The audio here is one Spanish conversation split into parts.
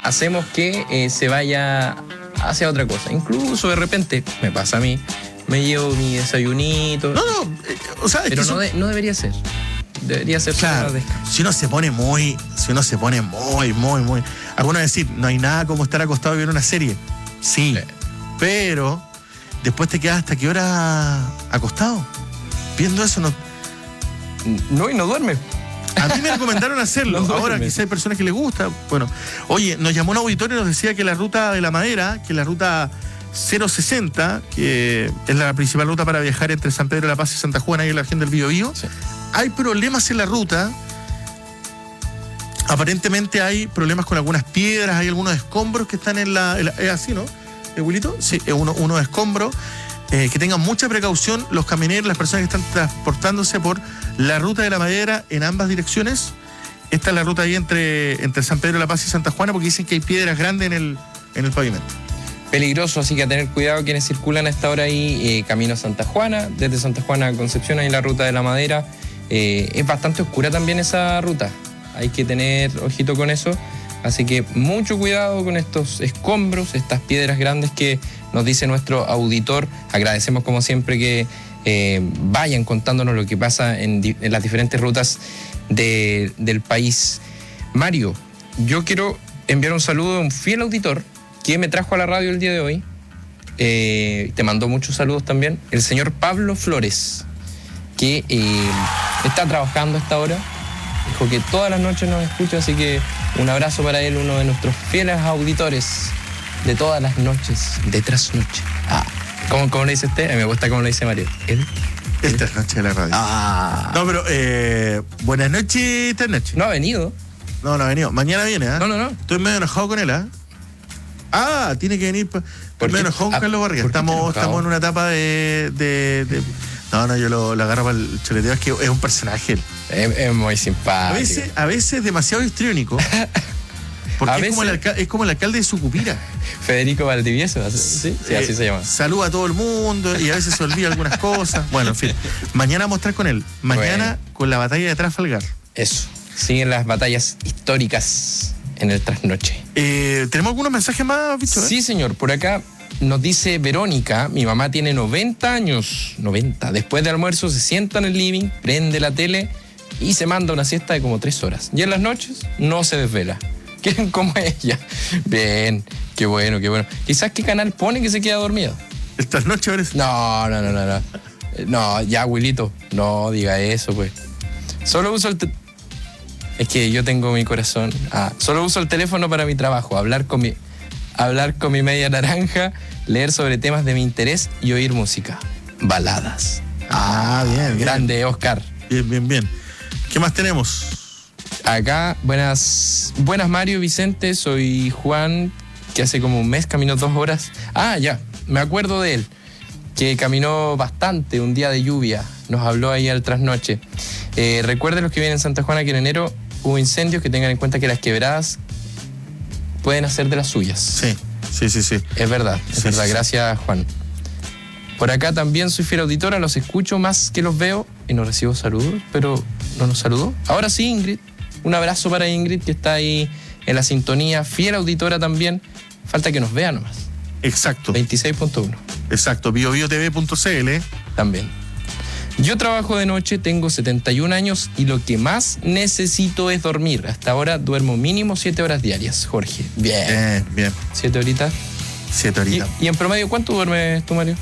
hacemos que se vaya hacia otra cosa. Incluso de repente, me pasa a mí, me llevo mi desayunito. O sea, pero no debería ser. Debería ser claro. Si uno se pone muy. Algunos decir, no hay nada como estar acostado y ver una serie. Sí. Pero después te quedas hasta qué hora acostado. Viendo eso No, y no duerme. A mí me recomendaron hacerlo. Ahora quizá hay personas que les gusta. Bueno, oye, nos llamó un auditorio y nos decía que la ruta de la Madera, que la ruta 060, que es la principal ruta para viajar entre San Pedro de la Paz y Santa Juana y en la región del Biobío, sí. Hay problemas en la ruta. Aparentemente hay problemas con algunas piedras, hay algunos escombros que están en la ¿es así, no? ¿Abuelito? Sí, es unos escombros. Que tengan mucha precaución los camioneros, las personas que están transportándose por la ruta de la Madera en ambas direcciones. Esta es la ruta ahí entre San Pedro de la Paz y Santa Juana, porque dicen que hay piedras grandes en el pavimento. Peligroso, así que a tener cuidado quienes circulan a esta hora ahí, camino a Santa Juana, desde Santa Juana a Concepción, ahí la ruta de la Madera. Es bastante oscura también esa ruta, hay que tener ojito con eso, así que mucho cuidado con estos escombros, estas piedras grandes que nos dice nuestro auditor. Agradecemos como siempre que vayan contándonos lo que pasa en las diferentes rutas del país. Mario, yo quiero enviar un saludo a un fiel auditor que me trajo a la radio el día de hoy. Te mandó muchos saludos también. El señor Pablo Flores, que está trabajando a esta hora. Dijo que todas las noches nos escucha, así que un abrazo para él, uno de nuestros fieles auditores de todas las noches, de trasnoche. ¿Cómo le dice usted? A mí me gusta cómo le dice Mario. ¿Él? El trasnoche de la radio. No, pero buenas noches, trasnoche. No ha venido. No ha venido. Mañana viene, ¿eh? No. Estoy medio enojado con él, ¿eh? Tiene que venir. Estoy medio enojado con Carlos Barriga. Estamos en una etapa de No, yo lo agarro para el choleteo. Es que es un personaje. Es muy simpático. A veces demasiado histriónico. Porque es como el alcalde de Sucupira. Federico Valdivieso, sí, así se llama. Saluda a todo el mundo y a veces se olvida algunas cosas. Bueno, en fin. Mañana vamos a estar con él. Mañana con la batalla de Trafalgar. Eso. Siguen las batallas históricas en el trasnoche. ¿Tenemos algunos mensajes más, bicho? Sí, señor. Por acá nos dice Verónica, mi mamá tiene 90 años. 90. Después de almuerzo se sienta en el living, prende la tele y se manda una siesta de como 3 horas. Y en las noches no se desvela. ¿Quieren como ella? Bien, qué bueno. Quizás qué canal pone que se queda dormido. ¿El trasnoche parece? No. No, ya, abuelito, no diga eso, pues. Solo uso es que yo tengo mi corazón. Solo uso el teléfono para mi trabajo, hablar con mi media naranja, leer sobre temas de mi interés y oír música. Baladas. Bien. Grande, Oscar. Bien. ¿Qué más tenemos? Acá, buenas Mario, Vicente, soy Juan, que hace como un mes caminó 2 horas. Ya, me acuerdo de él, que caminó bastante un día de lluvia, nos habló ahí al trasnoche. Recuerden los que vienen en Santa Juana que en enero hubo incendios, que tengan en cuenta que las quebradas pueden hacer de las suyas. Sí. Es verdad, gracias Juan. Por acá también soy fiel auditora, los escucho más que los veo y no recibo saludos, pero no nos saludó. Ahora sí, Ingrid. Un abrazo para Ingrid, que está ahí en la sintonía, fiel auditora también. Falta que nos vea nomás. Exacto. 26.1. Exacto, biobiotv.cl. También. Yo trabajo de noche, tengo 71 años y lo que más necesito es dormir. Hasta ahora duermo mínimo 7 horas diarias, Jorge. Bien. 7 horitas. 7 horitas. ¿Y en promedio cuánto duermes tú, Mario?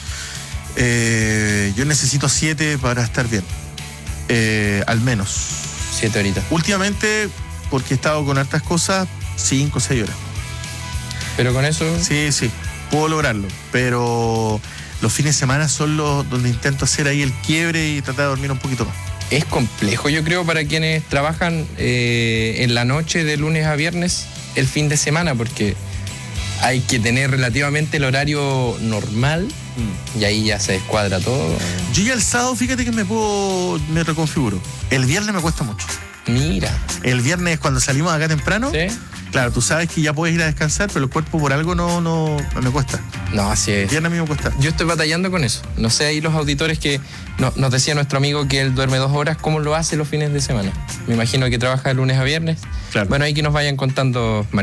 Yo necesito 7 para estar bien. Al menos. 7 horitas. Últimamente, porque he estado con hartas cosas, 5 o 6 horas. ¿Pero con eso? Sí, puedo lograrlo. Pero los fines de semana son los donde intento hacer ahí el quiebre y tratar de dormir un poquito más. Es complejo, yo creo, para quienes trabajan en la noche de lunes a viernes, el fin de semana, porque hay que tener relativamente el horario normal y ahí ya se descuadra todo. Yo ya el sábado, fíjate que me reconfiguro. El viernes me cuesta mucho. Mira. El viernes cuando salimos acá temprano, ¿sí? Claro, tú sabes que ya puedes ir a descansar, pero el cuerpo por algo no me cuesta. No, así es. El viernes a mí me cuesta. Yo estoy batallando con eso. No sé, ahí los auditores que nos decía nuestro amigo que él duerme 2 horas, ¿cómo lo hace los fines de semana? Me imagino que trabaja de lunes a viernes. Claro. Bueno, ahí que nos vayan contando, Marito.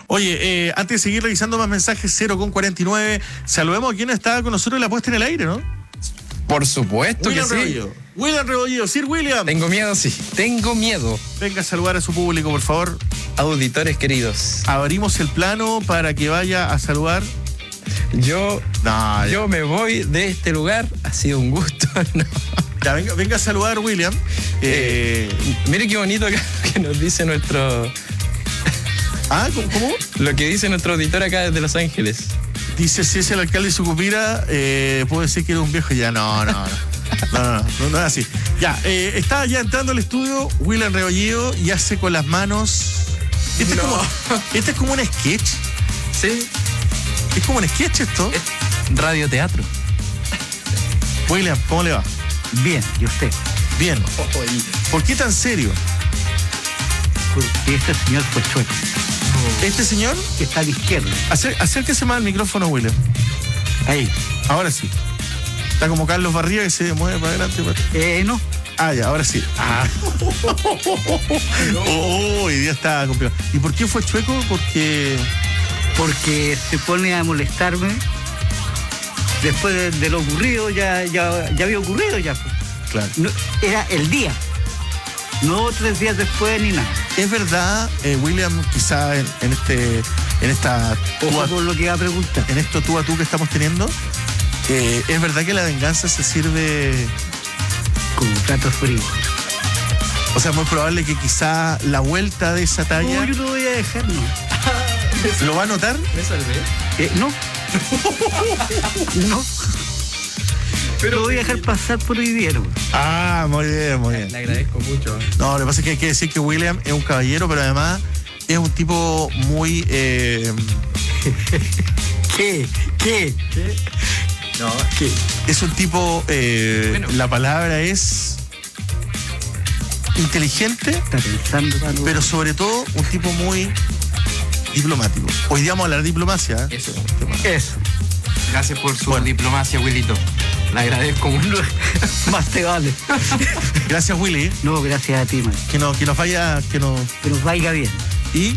Oye, antes de seguir revisando más mensajes, 0:49, saludemos a quien estaba con nosotros en la puesta en el aire, ¿no? Por supuesto William que sí. Rebolledo. William Rebolledo, Sir William. Tengo miedo, sí. Tengo miedo. Venga a saludar a su público, por favor. Auditores queridos. Abrimos el plano para que vaya a saludar. Yo me voy de este lugar. Ha sido un gusto. No. Ya, venga a saludar, William. Mire qué bonito que nos dice nuestro... ¿Ah? ¿Cómo? Lo que dice nuestro auditor acá desde Los Ángeles. Dice, si es el alcalde de Sucupira, puedo decir que era un viejo. Ya, no es así. Ya, está ya entrando al estudio William Rebolledo y hace con las manos... Este es como un sketch. Sí. Es como un sketch esto. Es radioteatro. William, ¿cómo le va? Bien, ¿y usted? Bien. ¿Por qué tan serio? Porque este señor fue chueco. Este señor... Que está a la izquierda. Acérquese más al micrófono, William. Ahí. Ahora sí. Está como Carlos Barría que se mueve para adelante. No. Ah, ya, ahora sí. Ah. Hoy día está complicado. ¿Y por qué fue chueco? Porque se pone a molestarme. Después de lo ocurrido, ya había ocurrido ya. Claro. No, era el día. No 3 días después ni nada. Es verdad, William, quizá en esta Ojo por lo que va a preguntar. en esto tú a tú que estamos teniendo, es verdad que la venganza se sirve Con un plato frío. O sea, es muy probable que quizá la vuelta de esa talla... No, yo lo voy a dejar, no. ¿Lo va a notar? ¿Me salvé? No. No. Pero lo voy a dejar pasar por hoy día, ¿no? Ah, muy bien, muy bien. Le agradezco mucho. No, lo que pasa es que hay que decir que William es un caballero, pero además es un tipo muy... ¿Qué? No, ¿qué? Es un tipo... Bueno. La palabra es... inteligente, Está pensando, mano. pero sobre todo un tipo muy diplomático. Hoy día vamos a hablar de diplomacia. Eso. Eso. Gracias por su diplomacia, Willito. Le agradezco mucho. Más te vale. Gracias, Willy. No, gracias a ti, man. Que nos vaya... Que nos vaya bien. Y...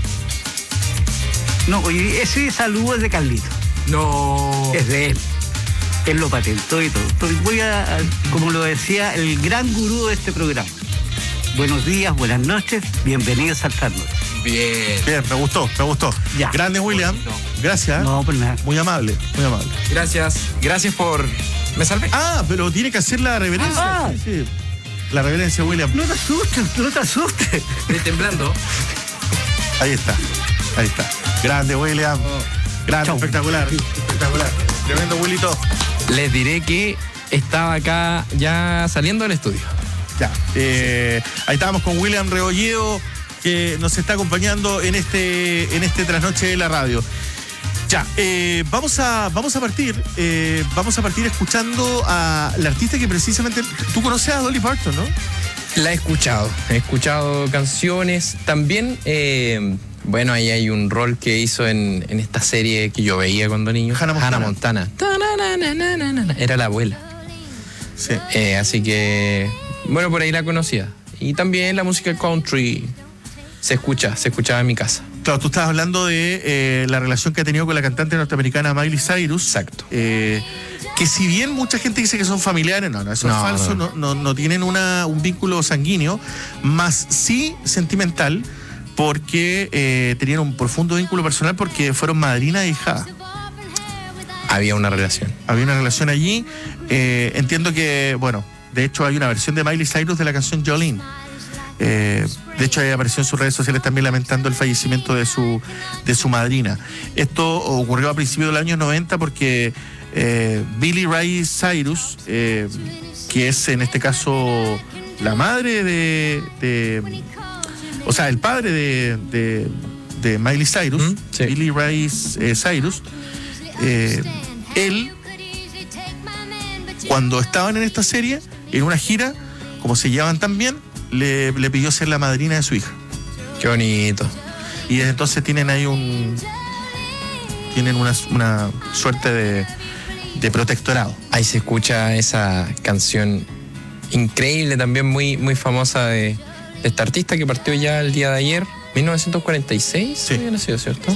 No, oye, ese saludo es de Carlito. No. Es de él. Él lo patentó y todo. Pero voy a, como lo decía, el gran gurú de este programa. Buenos días, buenas noches, bienvenidos al Tarno. Bien. Bien, me gustó. Ya. Grande, William. Bonito. Gracias. No, pues nada. Muy amable. Gracias por... ¿Me salvé? Ah, pero tiene que hacer la reverencia. Ah. Sí. La reverencia, William. No te asustes. Estoy temblando. Ahí está. Grande, William. Grande, Chau. espectacular. Tremendo, Willito. Les diré que estaba acá ya saliendo del estudio. Ya. Ahí estábamos con William Rebolledo, que nos está acompañando en este trasnoche de la radio. Ya, vamos a partir escuchando a la artista que precisamente... Tú conoces a Dolly Parton, ¿no? La he escuchado canciones. También, bueno, ahí hay un rol que hizo en esta serie que yo veía cuando niño. Hannah Montana. Era la abuela. Sí. Así que, bueno, por ahí la conocía. Y también la música country se escuchaba en mi casa. Claro, tú estabas hablando de la relación que ha tenido con la cantante norteamericana Miley Cyrus. Exacto. Que si bien mucha gente dice que son familiares, no, eso es falso, no tienen un vínculo sanguíneo, más sí sentimental, porque tenían un profundo vínculo personal porque fueron madrina e hijada. Había una relación. Había una relación allí. Entiendo que, bueno, de hecho hay una versión de Miley Cyrus de la canción Jolene. De hecho, apareció en sus redes sociales también lamentando el fallecimiento de su madrina. Esto ocurrió a principios del año 90 porque Billie Ray Cyrus, que es en este caso la madre o sea, el padre de Miley Cyrus, sí. Billie Ray Cyrus, él, cuando estaban en esta serie, en una gira, como se llevaban tan bien, le pidió ser la madrina de su hija. Qué bonito. Y desde entonces tienen ahí una suerte de protectorado. Ahí se escucha esa canción increíble, también muy, muy famosa de esta artista que partió ya el día de ayer, 1946. Sí. Había nacido, ¿cierto?